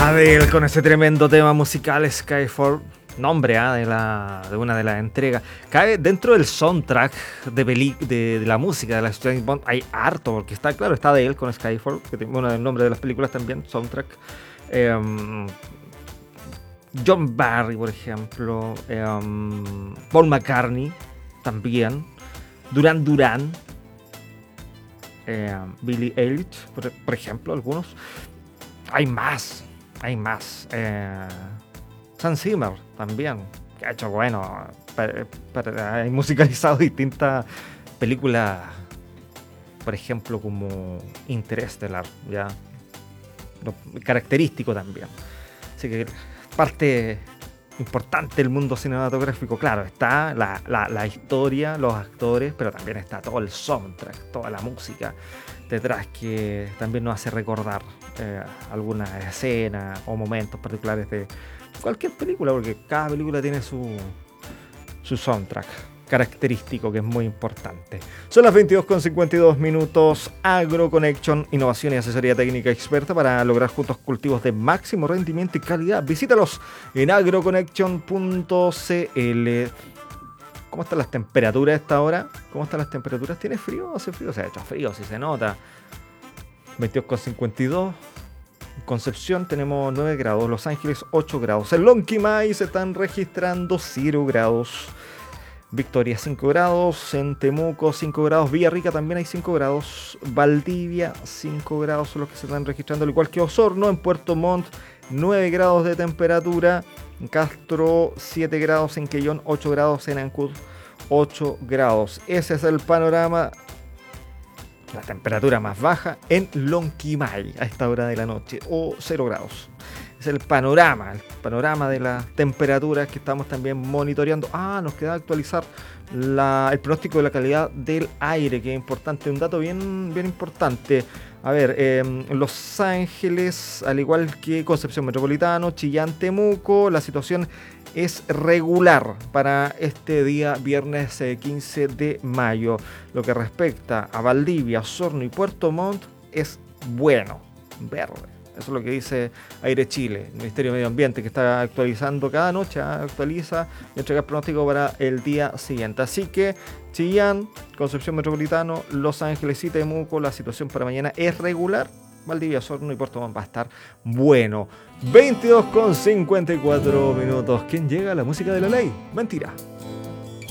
Adele con ese tremendo tema musical Skyfall, nombre de una de las entregas. Cae dentro del soundtrack de la música de la James Bond. Hay harto, porque está claro, está Adele con Skyfall, que tiene el nombre de las películas también, soundtrack. John Barry, por ejemplo. Paul McCartney, también. Duran Duran. Billie Eilish, por ejemplo, algunos. Hay más. Hans Zimmer también, que ha hecho, bueno, hay musicalizado distintas películas, por ejemplo, como Interestelar, ya, característico también. Así que parte importante del mundo cinematográfico, claro, está la historia, los actores, pero también está todo el soundtrack, toda la música detrás que también nos hace recordar algunas escenas o momentos particulares de cualquier película, porque cada película tiene su soundtrack característico, que es muy importante. Son las 22:52. AgroConnection, innovación y asesoría técnica experta para lograr juntos cultivos de máximo rendimiento y calidad. Visítalos en agroconnection.cl. ¿Cómo están las temperaturas a esta hora? ¿Cómo están las temperaturas? ¿Tiene frío? ¿Hace frío? Se ha hecho frío, si se nota. 22:52. Concepción tenemos 9 grados, Los Ángeles 8 grados, en Lonquimay se están registrando 0 grados, Victoria 5 grados, en Temuco 5 grados, Villarrica también hay 5 grados, Valdivia 5 grados son los que se están registrando, al igual que Osorno. En Puerto Montt 9 grados de temperatura, en Castro 7 grados, en Quellón 8 grados, en Ancud 8 grados. Ese es el panorama. La temperatura más baja en Lonquimay a esta hora de la noche, o 0 grados. Es el panorama de las temperaturas que estamos también monitoreando. Nos queda actualizar el pronóstico de la calidad del aire, que es importante, un dato bien importante. A ver, Los Ángeles, al igual que Concepción Metropolitano, Chillán, Temuco, la situación es regular para este día viernes 15 de mayo. Lo que respecta a Valdivia, Osorno y Puerto Montt es bueno, verde. Eso es lo que dice Aire Chile, el Ministerio de Medio Ambiente, que está actualizando cada noche, actualiza y entrega el pronóstico para el día siguiente. Así que Chillán, Concepción Metropolitano, Los Ángeles y Temuco, la situación para mañana es regular. Valdivia, Osorno y Puerto Montt va a estar bueno. 22:54. ¿Quién llega? La música de la ley. Mentira.